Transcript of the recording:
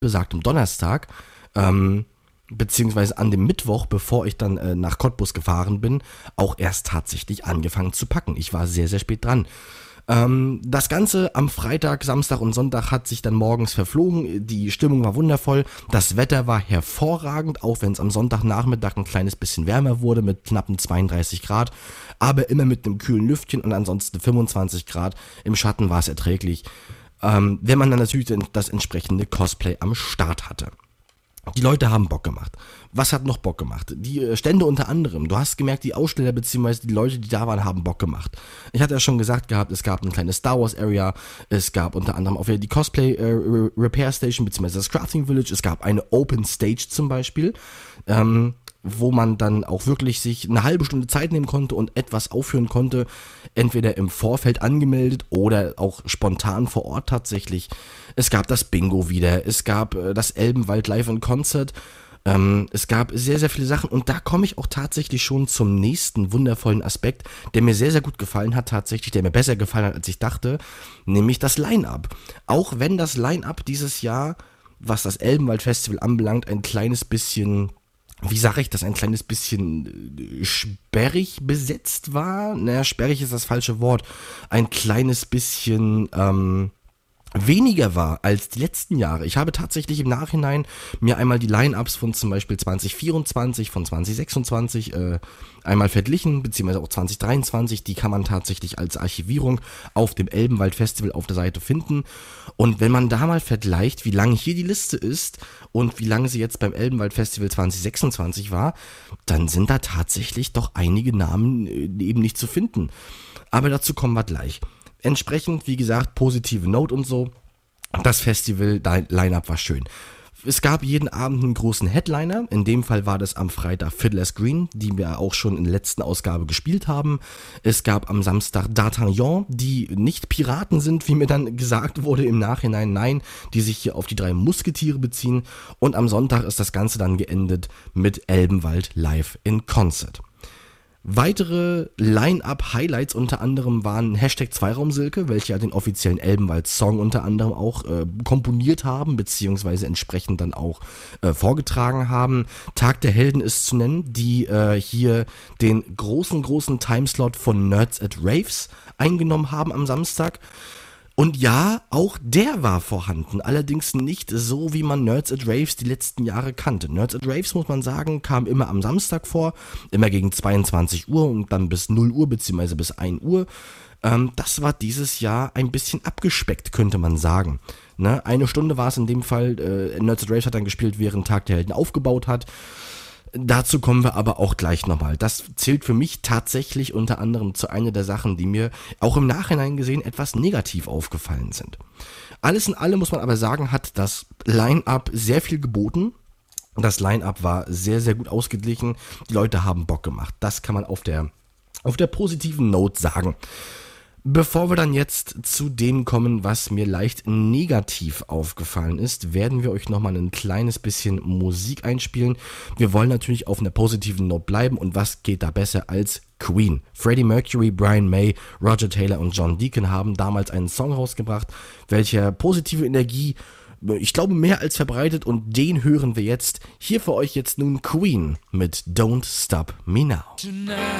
besagtem Donnerstag, beziehungsweise an dem Mittwoch, bevor ich dann nach Cottbus gefahren bin, auch erst tatsächlich angefangen zu packen. Ich war sehr, sehr spät dran. Das Ganze am Freitag, Samstag und Sonntag hat sich dann morgens verflogen. Die Stimmung war wundervoll. Das Wetter war hervorragend, auch wenn es am Sonntagnachmittag ein kleines bisschen wärmer wurde mit knappen 32 Grad. Aber immer mit einem kühlen Lüftchen und ansonsten 25 Grad. Im Schatten war es erträglich. Wenn man dann natürlich das entsprechende Cosplay am Start hatte. Die Leute haben Bock gemacht. Was hat noch Bock gemacht? Die Stände unter anderem. Du hast gemerkt, die Aussteller bzw. die Leute, die da waren, haben Bock gemacht. Ich hatte ja schon gesagt gehabt, es gab eine kleine Star Wars Area, es gab unter anderem auch wieder die Cosplay Repair Station bzw. das Crafting Village, es gab eine Open Stage zum Beispiel, wo man dann auch wirklich sich eine halbe Stunde Zeit nehmen konnte und etwas aufführen konnte, entweder im Vorfeld angemeldet oder auch spontan vor Ort tatsächlich. Es gab das Bingo wieder, es gab das Elbenwald Live in Concert, es gab sehr, sehr viele Sachen und da komme ich auch tatsächlich schon zum nächsten wundervollen Aspekt, der mir sehr, sehr gut gefallen hat tatsächlich, der mir besser gefallen hat, als ich dachte, nämlich das Line-Up. Auch wenn das Line-Up dieses Jahr, was das Elbenwald Festival anbelangt, ein kleines bisschen... Wie sage ich das, ein kleines bisschen sperrig besetzt war? Naja, sperrig ist das falsche Wort. Ein kleines bisschen weniger war als die letzten Jahre. Ich habe tatsächlich im Nachhinein mir einmal die Line-Ups von zum Beispiel 2024, von 2026 einmal verglichen, beziehungsweise auch 2023. Die kann man tatsächlich als Archivierung auf dem Elbenwald Festival auf der Seite finden. Und wenn man da mal vergleicht, wie lange hier die Liste ist und wie lange sie jetzt beim Elbenwald Festival 2026 war, dann sind da tatsächlich doch einige Namen eben nicht zu finden. Aber dazu kommen wir gleich. Entsprechend, wie gesagt, positive Note und so. Das Festival-Line-Up war schön. Es gab jeden Abend einen großen Headliner. In dem Fall war das am Freitag Fiddler's Green, die wir auch schon in der letzten Ausgabe gespielt haben. Es gab am Samstag D'Artagnan, die nicht Piraten sind, wie mir dann gesagt wurde im Nachhinein. Nein, die sich hier auf die 3 Musketiere beziehen. Und am Sonntag ist das Ganze dann geendet mit Elbenwald Live in Concert. Weitere Line-Up-Highlights unter anderem waren Hashtag Zweiraumsilke, welche ja den offiziellen Elbenwald-Song unter anderem auch komponiert haben, beziehungsweise entsprechend dann auch vorgetragen haben. Tag der Helden ist zu nennen, die hier den großen Timeslot von Nerds at Raves eingenommen haben am Samstag. Und ja, auch der war vorhanden, allerdings nicht so, wie man Nerds at Raves die letzten Jahre kannte. Nerds at Raves, muss man sagen, kam immer am Samstag vor, immer gegen 22 Uhr und dann bis 0 Uhr bzw. bis 1 Uhr. Das war dieses Jahr ein bisschen abgespeckt, könnte man sagen. Ne? 1 Stunde war es in dem Fall, Nerds at Raves hat dann gespielt, während Tag der Helden aufgebaut hat. Dazu kommen wir aber auch gleich nochmal. Das zählt für mich tatsächlich unter anderem zu einer der Sachen, die mir auch im Nachhinein gesehen etwas negativ aufgefallen sind. Alles in allem muss man aber sagen, hat das Line-Up sehr viel geboten. Das Line-Up war sehr, sehr gut ausgeglichen. Die Leute haben Bock gemacht. Das kann man auf der positiven Note sagen. Bevor wir dann jetzt zu dem kommen, was mir leicht negativ aufgefallen ist, werden wir euch nochmal ein kleines bisschen Musik einspielen. Wir wollen natürlich auf einer positiven Note bleiben und was geht da besser als Queen? Freddie Mercury, Brian May, Roger Taylor und John Deacon haben damals einen Song rausgebracht, welcher positive Energie, ich glaube, mehr als verbreitet und den hören wir jetzt. Hier für euch jetzt nun Queen mit Don't Stop Me Now. Tonight.